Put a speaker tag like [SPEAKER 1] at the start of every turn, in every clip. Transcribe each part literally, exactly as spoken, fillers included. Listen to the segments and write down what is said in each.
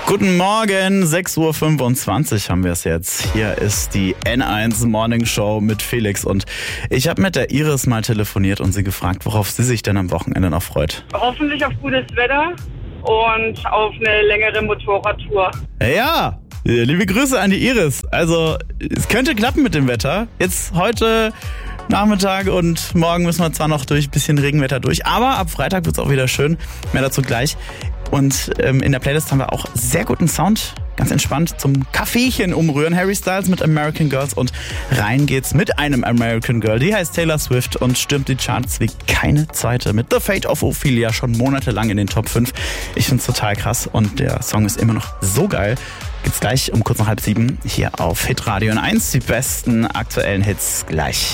[SPEAKER 1] Guten Morgen, sechs Uhr fünfundzwanzig haben wir es jetzt. Hier ist die N eins Morning Show mit Felix und ich habe mit der Iris mal telefoniert und sie gefragt, worauf sie sich denn am Wochenende noch freut.
[SPEAKER 2] Hoffentlich auf gutes Wetter und auf eine längere Motorradtour.
[SPEAKER 1] Ja, liebe Grüße an die Iris. Also, es könnte klappen mit dem Wetter. Jetzt heute Nachmittag und morgen müssen wir zwar noch durch ein bisschen Regenwetter durch, aber ab Freitag wird es auch wieder schön. Mehr dazu gleich. Und ähm, in der Playlist haben wir auch sehr guten Sound, ganz entspannt zum Kaffeechen umrühren. Harry Styles mit American Girls und rein geht's mit einem American Girl. Die heißt Taylor Swift und stürmt die Charts wie keine zweite mit The Fate of Ophelia schon monatelang in den Top fünf. Ich find's total krass und der Song ist immer noch so geil. Gibt's gleich um kurz nach halb sieben hier auf Hitradio N eins. Die besten aktuellen Hits gleich.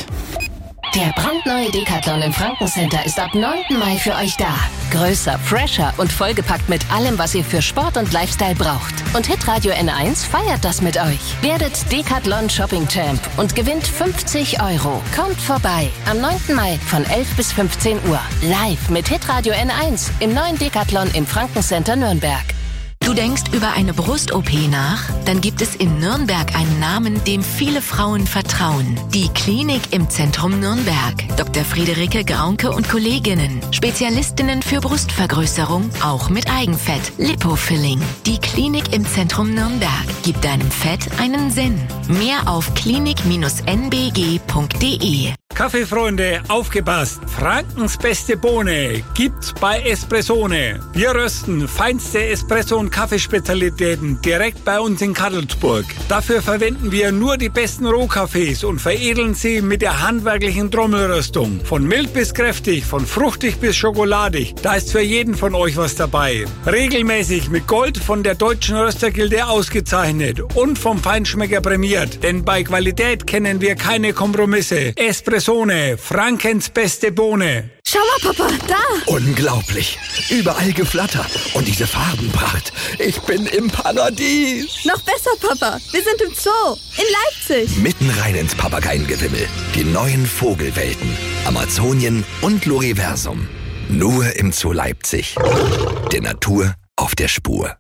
[SPEAKER 3] Der brandneue Decathlon im Franken-Center ist ab neunten Mai für euch da. Größer, fresher und vollgepackt mit allem, was ihr für Sport und Lifestyle braucht. Und Hitradio N eins feiert das mit euch. Werdet Decathlon Shopping Champ und gewinnt fünfzig Euro. Kommt vorbei am neunten Mai von elf bis fünfzehn Uhr. Live mit Hitradio N eins im neuen Decathlon im Franken-Center Nürnberg.
[SPEAKER 4] Du denkst über eine Brust-O P nach? Dann gibt es in Nürnberg einen Namen, dem viele Frauen vertrauen. Die Klinik im Zentrum Nürnberg. Doktor Friederike Graunke und Kolleginnen. Spezialistinnen für Brustvergrößerung, auch mit Eigenfett. Lipofilling. Die Klinik im Zentrum Nürnberg gibt deinem Fett einen Sinn. Mehr auf klinik Bindestrich n b g punkt d e.
[SPEAKER 5] Kaffeefreunde, aufgepasst! Frankens beste Bohne gibt's bei Espressone. Wir rösten feinste Espresso- und Kaffeespezialitäten direkt bei uns in Kadelsburg. Dafür verwenden wir nur die besten Rohkaffees und veredeln sie mit der handwerklichen Trommelröstung. Von mild bis kräftig, von fruchtig bis schokoladig. Da ist für jeden von euch was dabei. Regelmäßig mit Gold von der Deutschen Röstergilde ausgezeichnet und vom Feinschmecker prämiert. Denn bei Qualität kennen wir keine Kompromisse. Espresso Frankens beste Bohne.
[SPEAKER 6] Schau mal, Papa, da!
[SPEAKER 7] Unglaublich. Überall Geflatter. Und diese Farbenpracht. Ich bin im Paradies.
[SPEAKER 6] Noch besser, Papa. Wir sind im Zoo. In Leipzig.
[SPEAKER 7] Mitten rein ins Papageiengewimmel. Die neuen Vogelwelten. Amazonien und Loriversum. Nur im Zoo Leipzig. Der Natur auf der Spur.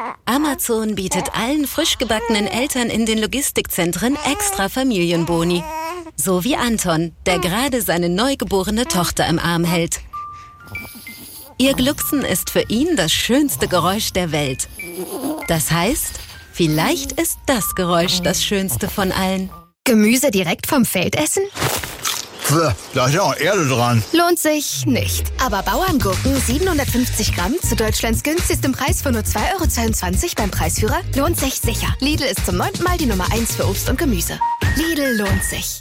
[SPEAKER 4] Amazon bietet allen frisch gebackenen Eltern in den Logistikzentren extra Familienboni. So wie Anton, der gerade seine neugeborene Tochter im Arm hält. Ihr Glucksen ist für ihn das schönste Geräusch der Welt. Das heißt, vielleicht ist das Geräusch das schönste von allen.
[SPEAKER 6] Gemüse direkt vom Feld essen?
[SPEAKER 8] Da ist ja auch Erde dran.
[SPEAKER 6] Lohnt sich nicht. Aber Bauerngurken siebenhundertfünfzig Gramm zu Deutschlands günstigstem Preis von nur zwei Euro zweiundzwanzig beim Preisführer lohnt sich sicher. Lidl ist zum neunten Mal die Nummer eins für Obst und Gemüse. Lidl lohnt sich.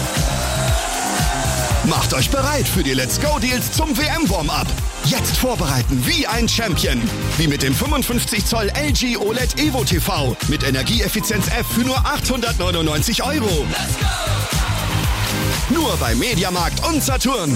[SPEAKER 8] Macht euch bereit für die Let's Go Deals zum W M-Warm-Up. Jetzt vorbereiten wie ein Champion. Wie mit dem fünfundfünfzig Zoll L G O L E D Evo T V mit Energieeffizienz F für nur achthundertneunundneunzig Euro. Let's go! Nur bei Mediamarkt und Saturn.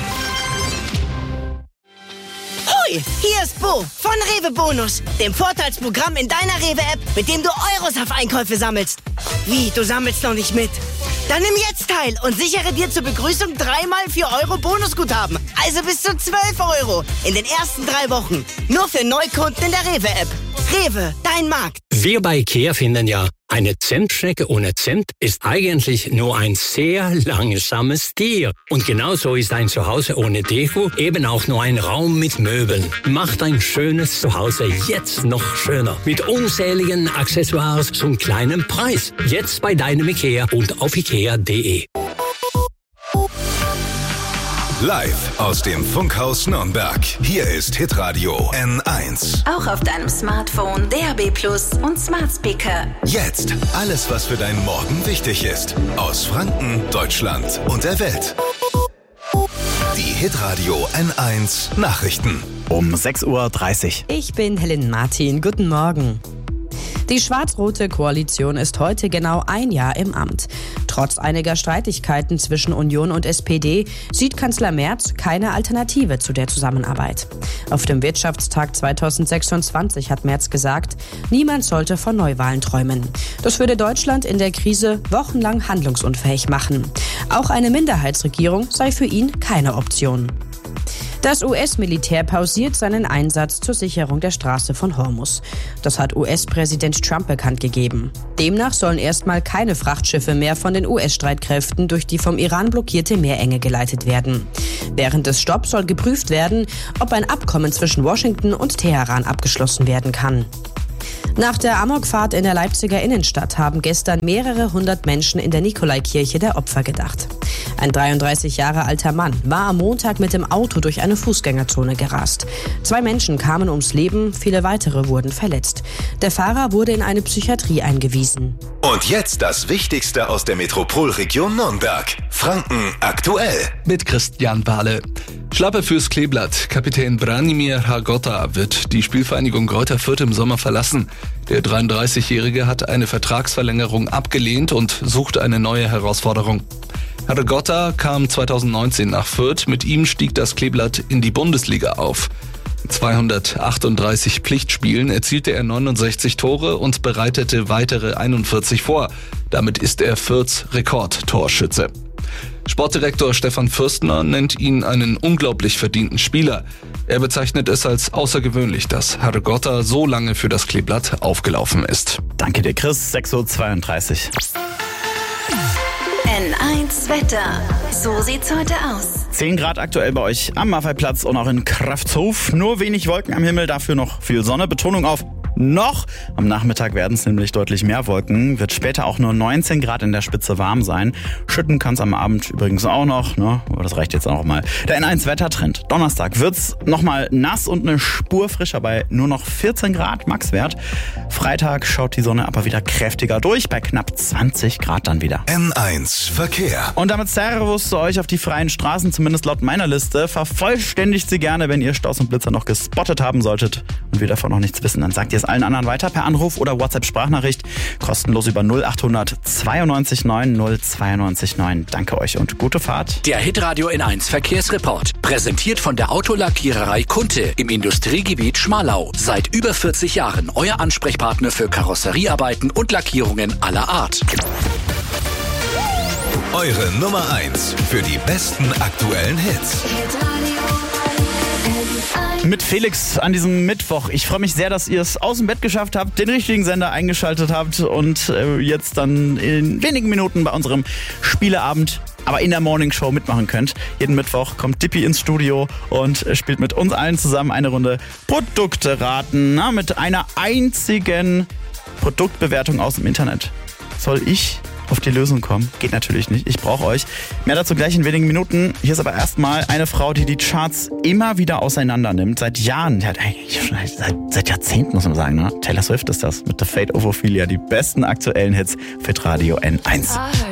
[SPEAKER 9] Hoi, hier ist Bo von Rewe Bonus, dem Vorteilsprogramm in deiner Rewe-App, mit dem du Euros auf Einkäufe sammelst. Wie, du sammelst noch nicht mit? Dann nimm jetzt teil und sichere dir zur Begrüßung dreimal vier Euro Bonusguthaben. Also bis zu zwölf Euro in den ersten drei Wochen. Nur für Neukunden in der Rewe-App. Rewe, dein Markt.
[SPEAKER 10] Wir bei IKEA finden ja, eine Zentschnecke ohne Cent ist eigentlich nur ein sehr langsames Tier. Und genauso ist ein Zuhause ohne Deko eben auch nur ein Raum mit Möbeln. Macht ein schönes Zuhause jetzt noch schöner. Mit unzähligen Accessoires zum kleinen Preis. Jetzt bei deinem IKEA und auf ikea punkt de.
[SPEAKER 11] Live aus dem Funkhaus Nürnberg. Hier ist Hitradio N eins.
[SPEAKER 4] Auch auf deinem Smartphone, D A B Plus und Smart Speaker.
[SPEAKER 11] Jetzt alles, was für deinen Morgen wichtig ist. Aus Franken, Deutschland und der Welt. Die Hitradio N eins Nachrichten.
[SPEAKER 1] Um sechs Uhr dreißig.
[SPEAKER 12] Ich bin Helen Martin. Guten Morgen. Die schwarz-rote Koalition ist heute genau ein Jahr im Amt. Trotz einiger Streitigkeiten zwischen Union und S P D sieht Kanzler Merz keine Alternative zu der Zusammenarbeit. Auf dem Wirtschaftstag zweitausendsechsundzwanzig hat Merz gesagt, niemand sollte von Neuwahlen träumen. Das würde Deutschland in der Krise wochenlang handlungsunfähig machen. Auch eine Minderheitsregierung sei für ihn keine Option. Das U S-Militär pausiert seinen Einsatz zur Sicherung der Straße von Hormuz. Das hat U S-Präsident Trump bekannt gegeben. Demnach sollen erstmal keine Frachtschiffe mehr von den U S-Streitkräften durch die vom Iran blockierte Meerenge geleitet werden. Während des Stopps soll geprüft werden, ob ein Abkommen zwischen Washington und Teheran abgeschlossen werden kann. Nach der Amokfahrt in der Leipziger Innenstadt haben gestern mehrere hundert Menschen in der Nikolaikirche der Opfer gedacht. Ein dreiunddreißig Jahre alter Mann war am Montag mit dem Auto durch eine Fußgängerzone gerast. Zwei Menschen kamen ums Leben, viele weitere wurden verletzt. Der Fahrer wurde in eine Psychiatrie eingewiesen.
[SPEAKER 11] Und jetzt das Wichtigste aus der Metropolregion Nürnberg. Franken aktuell.
[SPEAKER 13] Mit Christian Bahle. Schlappe fürs Kleeblatt. Kapitän Branimir Hrgota wird die Spielvereinigung Greuther Fürth im Sommer verlassen. Der dreiunddreißigjährige hat eine Vertragsverlängerung abgelehnt und sucht eine neue Herausforderung. Hrgota kam zweitausendneunzehn nach Fürth. Mit ihm stieg das Kleeblatt in die Bundesliga auf. In zweihundertachtunddreißig Pflichtspielen erzielte er neunundsechzig Tore und bereitete weitere einundvierzig vor. Damit ist er Fürths Rekordtorschütze. Sportdirektor Stefan Fürstner nennt ihn einen unglaublich verdienten Spieler. Er bezeichnet es als außergewöhnlich, dass Hrgota so lange für das Kleeblatt aufgelaufen ist.
[SPEAKER 1] Danke dir, Chris. sechs Uhr zweiunddreißig.
[SPEAKER 4] N eins Wetter. So sieht's heute aus.
[SPEAKER 1] zehn Grad aktuell bei euch am Maffeiplatz und auch in Kraftshof. Nur wenig Wolken am Himmel, dafür noch viel Sonne. Betonung auf noch. Am Nachmittag werden es nämlich deutlich mehr Wolken. Wird später auch nur neunzehn Grad in der Spitze warm sein. Schütten kann es am Abend übrigens auch noch, ne? Aber das reicht jetzt auch mal. Der N eins Wettertrend. Donnerstag wird's nochmal nass und eine Spur frischer bei nur noch vierzehn Grad Maxwert. Freitag schaut die Sonne aber wieder kräftiger durch, bei knapp zwanzig Grad dann wieder.
[SPEAKER 11] N eins Verkehr.
[SPEAKER 1] Und damit Servus zu euch auf die freien Straßen, zumindest laut meiner Liste. Vervollständigt sie gerne, wenn ihr Staus und Blitzer noch gespottet haben solltet und wir davon noch nichts wissen. Dann sagt ihr es allen anderen weiter per Anruf oder WhatsApp-Sprachnachricht. Kostenlos über null achthundert zweiundneunzig neun null zweiundneunzig neun. Danke euch und gute Fahrt.
[SPEAKER 14] Der Hitradio N eins Verkehrsreport. Präsentiert von der Autolackiererei Kunte im Industriegebiet Schmalau. Seit über vierzig Jahren euer Ansprechpartner für Karosseriearbeiten und Lackierungen aller Art.
[SPEAKER 11] Eure Nummer eins für die besten aktuellen Hits.
[SPEAKER 1] Mit Felix an diesem Mittwoch. Ich freue mich sehr, dass ihr es aus dem Bett geschafft habt, den richtigen Sender eingeschaltet habt und äh, jetzt dann in wenigen Minuten bei unserem Spieleabend, aber in der Morningshow mitmachen könnt. Jeden Mittwoch kommt Dippi ins Studio und spielt mit uns allen zusammen eine Runde Produkte raten. Na, mit einer einzigen Produktbewertung aus dem Internet. Soll ich auf die Lösung kommen? Geht natürlich nicht. Ich brauche euch. Mehr dazu gleich in wenigen Minuten. Hier ist aber erstmal eine Frau, die die Charts immer wieder auseinander nimmt. Seit Jahren. Die hat eigentlich schon seit, seit Jahrzehnten, muss man sagen. Ne? Taylor Swift ist das mit The Fate of Ophelia. Die besten aktuellen Hits für Radio N eins.